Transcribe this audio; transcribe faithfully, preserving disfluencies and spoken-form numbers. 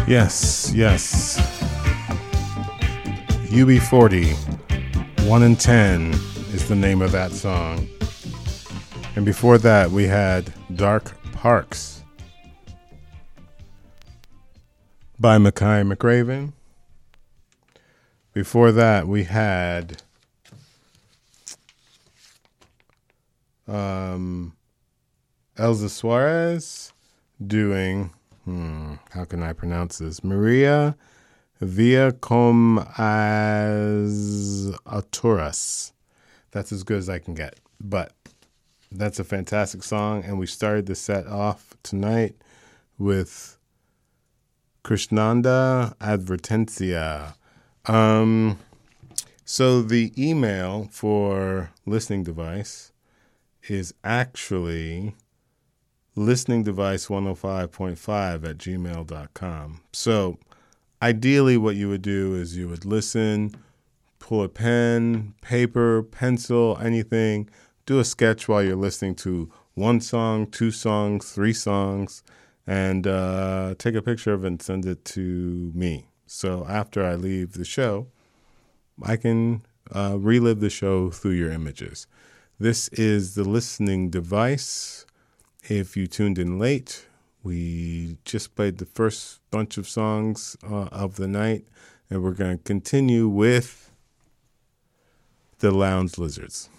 Yes, yes. U B forty, one in ten is the name of that song. And before that, we had Dark Parks by Mackay McRaven. Before that, we had um, Elza Suarez doing, hmm, how can I pronounce this? Maria Via com as Autoras. That's as good as I can get. But that's a fantastic song. And we started the set off tonight with Krishnanda Advertencia. Um, so the email for Listening Device is actually listening device one oh five point five at gmail dot com. So ideally what you would do is you would listen, pull a pen, paper, pencil, anything, do a sketch while you're listening to one song, two songs, three songs, and uh, take a picture of it and send it to me. So after I leave the show, I can uh, relive the show through your images. This is the Listening Device. If you tuned in late, we just played the first bunch of songs uh, of the night, and we're going to continue with the Lounge Lizards.